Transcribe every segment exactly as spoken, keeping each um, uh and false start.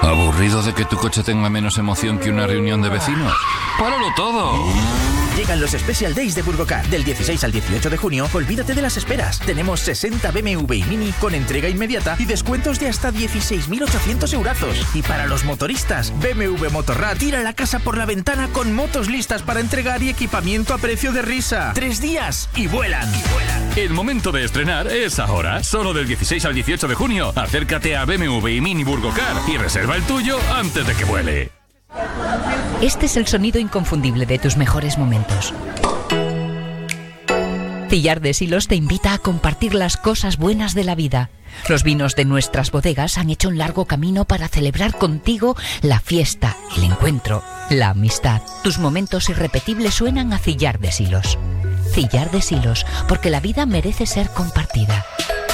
¿Aburrido de que tu coche tenga menos emoción que una reunión de vecinos? ¡Páralo todo! Llegan los Special Days de Burgocar. Del dieciséis al dieciocho de junio, olvídate de las esperas. Tenemos sesenta B M W y Mini con entrega inmediata y descuentos de hasta dieciséis mil ochocientos eurazos. Y para los motoristas, B M W Motorrad tira la casa por la ventana con motos listas para entregar y equipamiento a precio de risa. Tres días y vuelan. Y vuelan. El momento de estrenar es ahora. Solo del dieciséis al dieciocho de junio. Acércate a B M W y Mini Burgocar y reserva el tuyo antes de que vuele. Este es el sonido inconfundible de tus mejores momentos. Cillar de Silos te invita a compartir las cosas buenas de la vida. Los vinos de nuestras bodegas han hecho un largo camino para celebrar contigo la fiesta, el encuentro, la amistad. Tus momentos irrepetibles suenan a Cillar de Silos. Cillar de Silos, porque la vida merece ser compartida.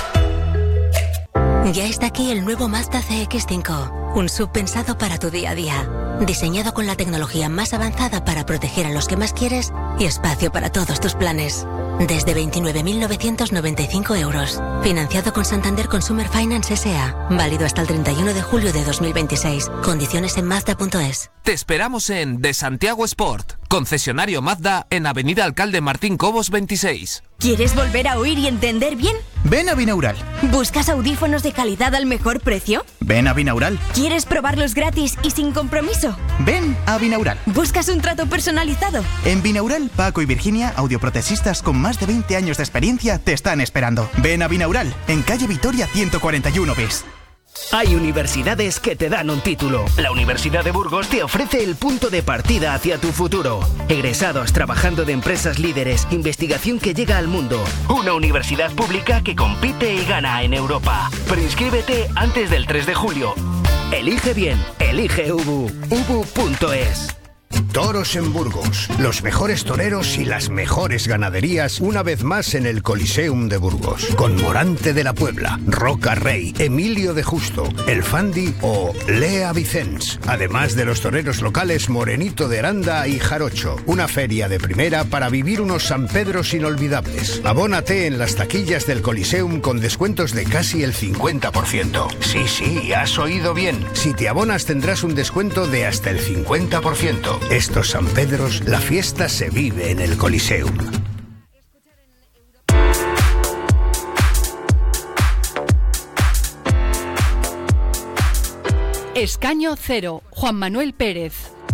Ya está aquí el nuevo Mazda C X cinco, un sub pensado para tu día a día, diseñado con la tecnología más avanzada para proteger a los que más quieres y espacio para todos tus planes. Desde veintinueve mil novecientos noventa y cinco euros, financiado con Santander Consumer Finance S A, válido hasta el treinta y uno de julio de dos mil veintiséis. Condiciones en Mazda punto es. Te esperamos en De Santiago Sport, concesionario Mazda en Avenida Alcalde Martín Cobos veintiséis. ¿Quieres volver a oír y entender bien? Ven a Binaural. ¿Buscas audífonos de calidad al mejor precio? Ven a Binaural. ¿Quieres probarlos gratis y sin compromiso? Ven a Binaural. ¿Buscas un trato personalizado? En Binaural, Paco y Virginia, audioprotesistas con más de veinte años de experiencia, te están esperando. Ven a Binaural, en calle Vitoria ciento cuarenta y uno bis. Hay universidades que te dan un título. La Universidad de Burgos te ofrece el punto de partida hacia tu futuro. Egresados trabajando de empresas líderes, investigación que llega al mundo. Una universidad pública que compite y gana en Europa. Preinscríbete antes del tres de julio. Elige bien, elige U B U. U B U punto es. Toros en Burgos, los mejores toreros y las mejores ganaderías una vez más en el Coliseum de Burgos, con Morante de la Puebla, Roca Rey, Emilio de Justo, El Fandi o Lea Vicens, además de los toreros locales Morenito de Aranda y Jarocho, una feria de primera para vivir unos San Pedros inolvidables. Abónate en las taquillas del Coliseum con descuentos de casi el cincuenta por ciento. Sí, sí, has oído bien. Si te abonas tendrás un descuento de hasta el cincuenta por ciento. Estos San Pedros, la fiesta se vive en el Coliseum. Escaño cero, Juan Manuel Pérez.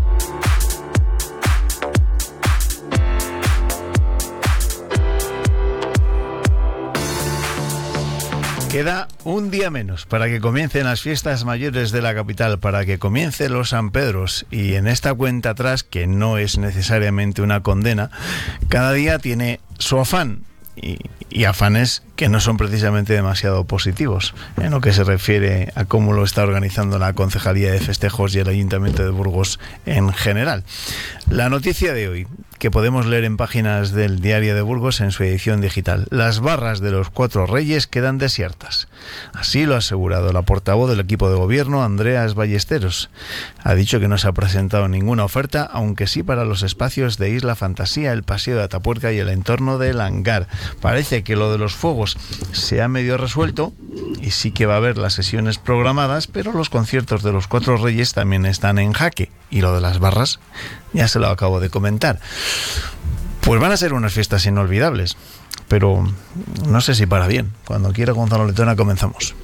Queda un día menos para que comiencen las fiestas mayores de la capital, para que comiencen los San Pedros, y en esta cuenta atrás, que no es necesariamente una condena, cada día tiene su afán, y, y afanes que no son precisamente demasiado positivos en lo que se refiere a cómo lo está organizando la Concejalía de Festejos y el Ayuntamiento de Burgos en general. La noticia de hoy, que podemos leer en páginas del Diario de Burgos en su edición digital: las barras de los Cuatro Reyes quedan desiertas. Así lo ha asegurado la portavoz del equipo de gobierno, Andreas Ballesteros. Ha dicho que no se ha presentado ninguna oferta, aunque sí para los espacios de Isla Fantasía, el Paseo de Atapuerca y el entorno del hangar. Parece que lo de los fuegos se ha medio resuelto y sí que va a haber las sesiones programadas, pero los conciertos de los Cuatro Reyes también están en jaque, y lo de las barras ya se lo acabo de comentar. Pues van a ser unas fiestas inolvidables, pero no sé si para bien. Cuando quiera Gonzalo Letona comenzamos.